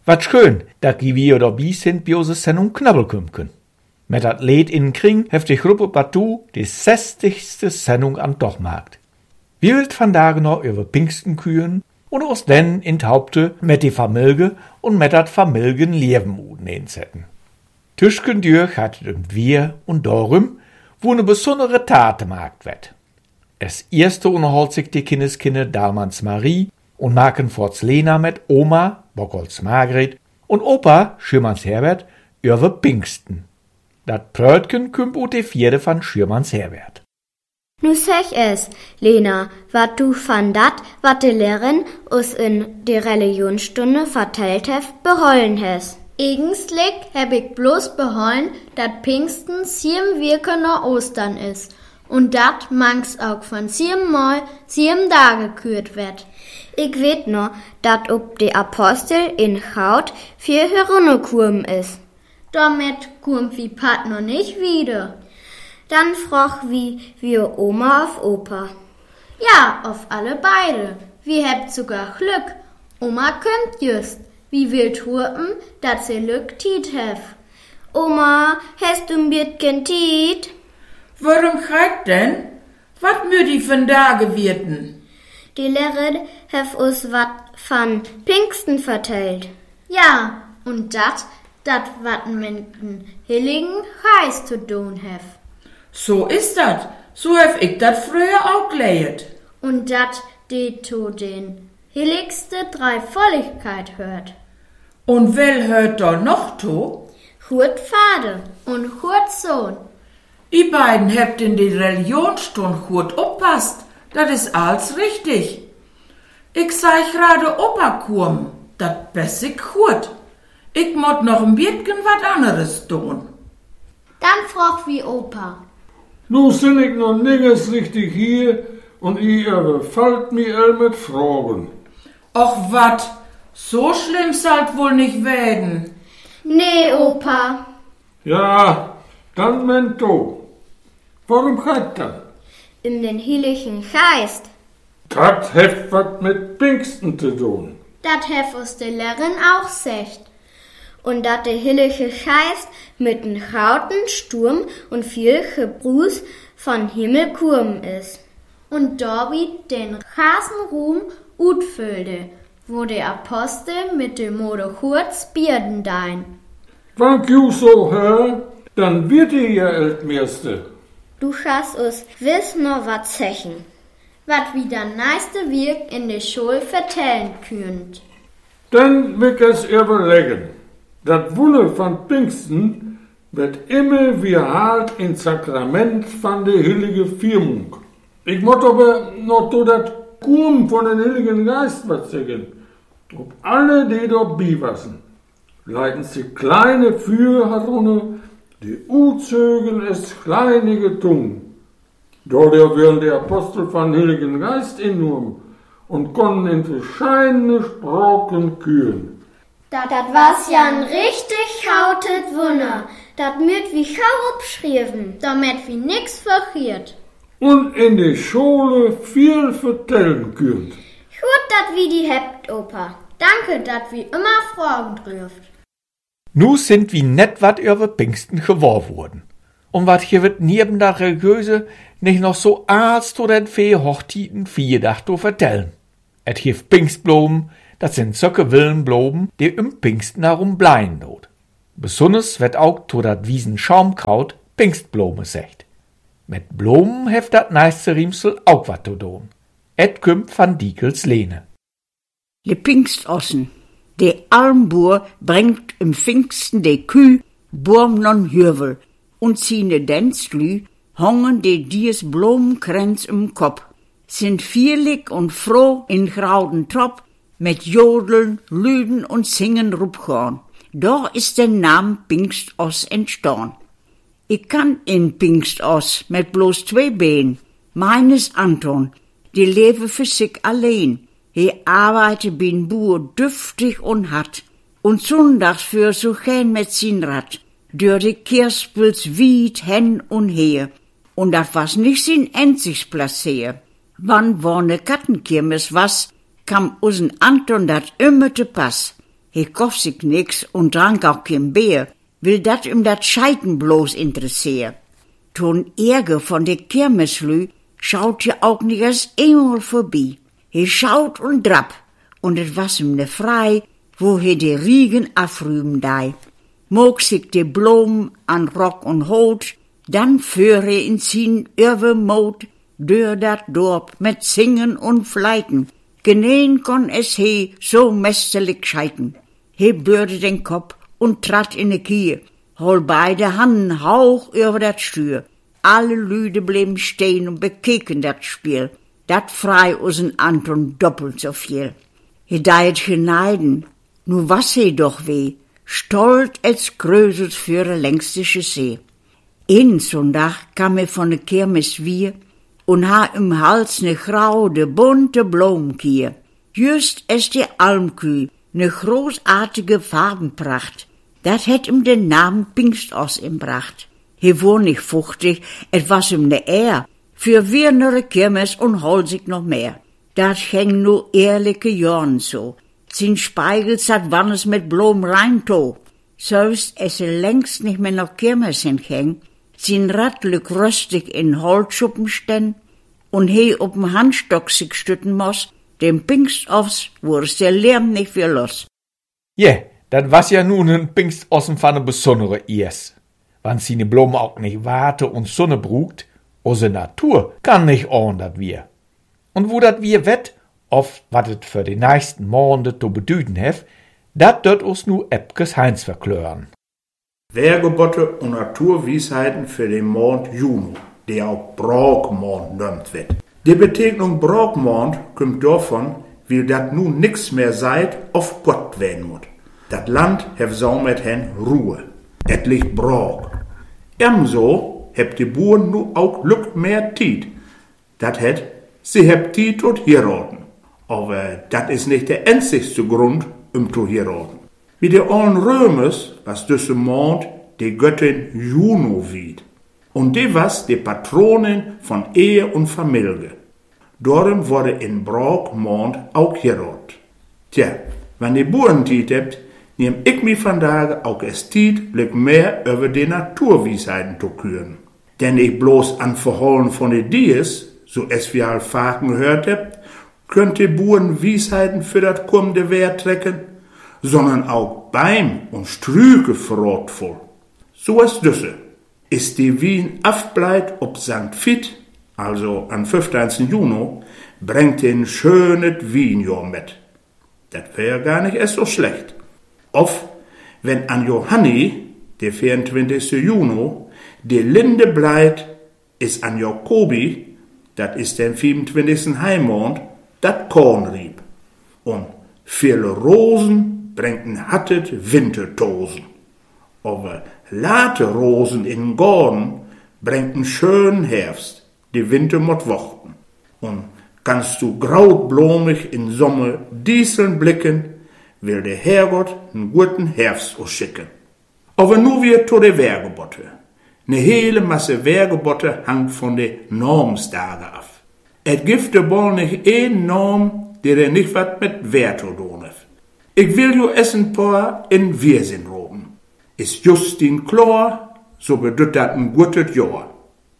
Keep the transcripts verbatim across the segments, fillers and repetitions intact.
Wat schön, dat die wir dabei sind, bei unserer Sendung Knabbelkümken. Mit dat Lied in Kring heft die Gruppe Batu die sechzigste Sendung an Dochmarkt. Wir wild vandaag noch über Pfingsten kühen und uns denn in Haupte mit die Familie und mit dat Familien Lebenmuten hinsetzen. Tüschken durch hat und wir und darum, wo eine besondere Tat gemacht wird. Es erste unterholt sich die Kindeskinder Dalmans Marie und Markenforts Lena mit Oma, Bockholz Margret und Opa, Schürmanns Herbert, über Pfingsten. Dat Prötken kümmt ut die Vierde van Schürmanns Herbert. Nu sech es, Lena, wat du van dat, wat de Lehrerin us in de Religionsstunde vertellt hef, behollen hes. Eigenslich heb ich bloß behollen, dat Pfingsten sieben Wirke nach Ostern is. Und dat mangs auch von sieben Mal sieben Tage kürt wird. Ich weet noch, dat ob de Apostel in Chaut vier Hörunnekurm is. Damit kummt wie Pat noch nicht wieder. Dann froch wie wir Oma auf Opa. Ja, auf alle beide. Wir habt sogar Glück. Oma kümmt just. Wie will turpen, dat se Glück tiet hef. Oma, hast du ein bisschen tiet? Warum schreit denn? Wat mür die von da gewirten? Die Lehrerin hef us wat van Pfingsten vertellt. Ja, und dat, dat wat mit den Heiligen Geist zu tun hef. So ist dat. So hef ich dat früher auch gelehrt. Und dat die zu den heiligste Dreifaltigkeit hört. Und wel hört da noch to? Hurt Vater und Hurt Sohn. Die beiden habt in die Religionsstunde gut oppasst. Dat is alles richtig. Ich sei gerade Operkurm. Dat bessig gut. Ich mott noch ein bisschen wat anderes tun. Dann froch wie Opa. Nu sind ich noch nirgends richtig hier und ihr überfallt mich all mit Fragen. Och wat, so schlimm sollt wohl nicht werden. Nee, Opa. Ja, dann Mento. Warum geht das? In den Heiligen Geist. Das hat was mit Pfingsten zu tun. Dat hef us de Lehrerin auch secht. Und dat der Heilige Geist mit n Chauten Sturm und viel Gebrus von Himmel kurm is. Und Dorbi den Rasenruhm utfüllte, wo der Apostel mit dem Mode Hurz Bierden dein. Wenn du so hör, dann wird ihr ja Ältmeister. Du hast us wiss noch wat zechen. Wat wie der neiste Wirk in der Schule vertellen könnt. Dann will ich es überlegen. Das Wunder von Pfingsten wird immer wiederholt ins Sakrament von der Heiligen Firmung. Ich muss aber noch zu das Kurm von den Heiligen Geist was sagen. Ob alle, die dort beiwassen, leiten sie kleine Führer herunter, die Uzögen es kleine getun. Dort werden die Apostel von Heiligen Geist innorm und konnten in verschiedene Sprachen küren. Dat, dat was ja ein richtig hautet Wunder. Dat müt wie Chaurup schrieben, damit wie nix verkehrt. Und in der Schule viel vertellen könnt. Gut, dat wie die hebt, Opa. Danke, dat wie immer fragen dürft. Nu sind wie net wat über Pfingsten geworfen worden. Und wat hier wird neben der Religiöse nicht noch so Arzt oder Fee Hochtiten vierdag zu vertellen. Et hieft Pfingstblumen, das sind solche Willenblumen, die im Pfingsten herum bleien not. Besonders wird auch to dat Wiesen Schaumkraut Pfingstblume secht. Mit Blumen heft dat neiste Riemsel auch wat zu tun. Et kümmt van Diekels Lene. Le Pfingstossen. De Almboer bringt im Pfingsten de Küh, Burm non Hürvel, und sine Dänzlü hongen de dies Blumenkränz im Kopf, sind vierlig und froh in grauden Trop, mit Jodeln, Lüden und Singen rupgorn. Doch ist der Name Pfingstos entstanden. Ich kann in Pfingstos mit bloß zwei Beinen. Meines Anton, die lebe für sich allein. He arbeitet bin Buhr düftig und hart. Und sonntags für so gern mit sin Rad. Dör die Kirspels wied hen und her. Und das was nicht sin Enzigsplatz her. Wann war ne Kattenkirmes was, kam usen Anton dat immer te Pass. He kocht sich nix und trank auch kein Bier, will dat um dat Scheiten bloß interessieren. Ton Ärger von de Kirmeslü schaut ja auch nicht erst einmal vorbei. He schaut und drapp, und et was ihm ne frei, wo he de Riegen afrüben dei. Mog sich de Blumen an Rock und Hut, dann führ he in sin Irwemot, dör dat Dorp mit Singen und Fleiten. Genehen kon es he so mästerlich scheiten. He bürde den Kopf und trat in de Kie, hol beide Handen hauch über dat Stür. Alle Lüde blieben stehen und bekeken dat Spiel. Dat frei usen Anton doppelt so viel. He deit geneiden, nu was he doch weh, stolt als Größes für de längstische See. In Sonntag kam er von de Kirmes wir und ha im Hals ne graude, bunte Blomkier. Just es die Almküh, ne großartige Farbenpracht. Dat het ihm den Namen Pingstos imbracht. He wohn nicht fuchtig, et was ihm ne Ehr, für wirnere Kirmes und hol sich noch mehr. Dat häng nu ehrliche Jorn so. Zin Spiegel sat wann es mit Blom reinto. Selbst es längst nicht mehr noch Kirmes hinhäng, zin Radlück röstig in Holzschuppen sten und he op'm Handstock sich stütten muss, dem Pinkstofs wur's der Lärm nicht für los. Ja, yeah, dat was ja nun ein Pingstossen von ne besondere Iers. Wann sie ne Blumen auch nicht Warte und Sonne brugt, ose Natur kann nicht ordnen dat wir. Und wo dat wir wett, oft wat et für die nächsten Monde to bedüden hef, dat dort us nu Epkes Heinz verklören. Wergebotte und Naturweisheiten für den Mond Juno, der auch Brauchmond nennt wird. Die Bezeichnung Brauchmond kommt davon, weil dat nun nix mehr seid auf Gott werden muss. Dat Land hef so mit hen Ruhe. Et liegt Brauch. Ebenso hebt die Buren nu auch Glück mehr Tiet. Dat het, sie hebt Tiet tot hierroten. Aber dat is nicht der einzigste Grund, um zu hierroten. Wie der alten Römers was düsse Mond die Göttin Juno wied. Und die was die Patronin von Ehe und Familie. Darum wurde in Brauchmond auch hierrot. Tja, wenn die Buren Tiet hebt, nehm ich mi vandaag auch es Tiet lück mehr über die Naturweisheiten zu küren. Denn ich bloß an Verholen von den Dies, so es wie al Faken gehört hebt, könnt die Buren Weisheiten für dat kommende Wehr trecken, sondern auch Beim und Strüke verrotvoll. So es düsse. Ist die Wien afbleit ob Sankt Vit, also am fünfzehnten Juni, bringt den schönet Wienjahr mit. Dat wär gar nicht erst so schlecht. Of, wenn an Johanni, der vierundzwanzigsten Juni, die Linde bleit, is an Jakobi, dat is den vierundzwanzigsten Heimond, dat Korn rieb. Und viele Rosen bringten hattet Wintertosen. Aber late Rosen in Gordon bringten schönen Herbst, die Winter mot wochten. Und kannst du grautblomig in Sommer dieseln blicken, will der Herrgott einen guten Herbst ausschicken. Aber nu wir to de Wergebotte. Ne hele Masse Wergebotte hangt von de Normstage af. Et gibt de bol nicht een Norm, der er nicht wat mit Wert zu tun hat. Ich will jo essen paar in Wirsinn roben. Ist Justin klar, so bedüt dat ein gutet Jahr.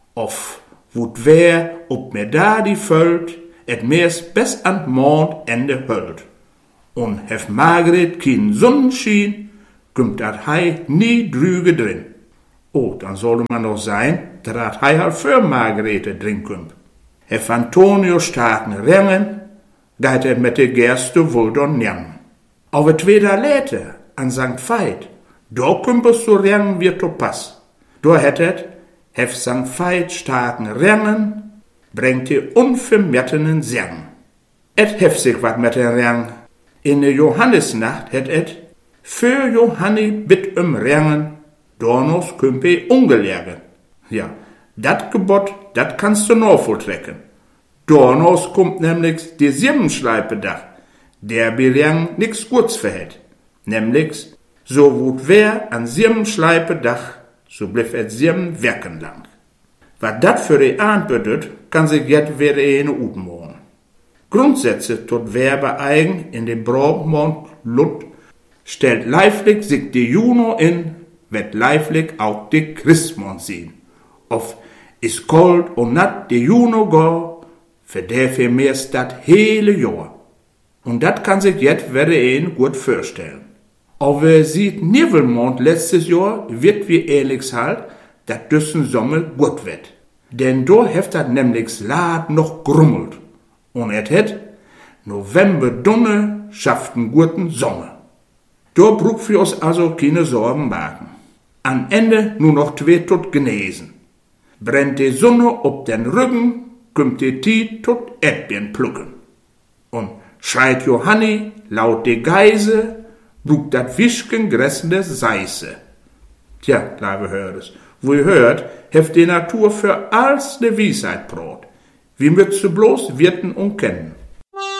Of wut wer, ob mir da die Völt, et meers bis an Mond Ende hölt. Und hef Margret kein Sonnenschien, kümmt dat Hei nie drüge drin. Oh, dann sollte man doch sein, dat Hei halt für Margrete drin kümmt. Hef Antonio starken Rengen, geit er mit de Gerste wohl don njang. Aber zwei Tage later, an Sankt Veit, da kümpers so Rengen wie to pass. Da hättet, hef Sankt Veit starken Rengen, bringt die unvermettenen Sern. Et hef sich wat mit den Rengen. In der Johannisnacht het et, für Johanni bit um Rengen, dornos kümpe ungelegen. Ja, dat Gebot, dat kannst du noch volltrecken. Dornos kommt nämlich die Siebenschleipe-Dach, der Bereng nix Guts verhält. Nämlich, so wut wer an Siebenschleipe-Dach, so bliff et sieben Werken lang. Was dat für die Ahnt bedeutet, kann sich jet wieder eine Uten morgen. Grundsätze tot Werbe eigen in dem Brauchmond Lut stellt leiflich sich de Juno in, wird leiflich auch de Christmond sehen. Of is kalt und nat de Juno go, für dafür mehrst dat hele Jahr. Und dat kann sich jetzt wer een gut vorstellen. Aber sieht Nebelmond letztes Jahr, wird wie ehrlich halt, dat düssen Sommer gut wird. Denn do heft dat nämlich Lad noch grummelt. Und et het, November dunne, schafft einen guten Sommer. Da braucht wir uns also keine Sorgen machen. Am Ende nur noch zwei tot genesen. Brennt die Sonne ob den Rücken, kommt die Tiet tot Erdbeeren plucken. Und schreit Johanni laut de Geise, brugt dat Wischken gressende Seiße. Tja, liebe Hörers, wo ihr hört, heft die Natur für alles de Weisheit brot. Wie mützt du bloß wirten und kennen.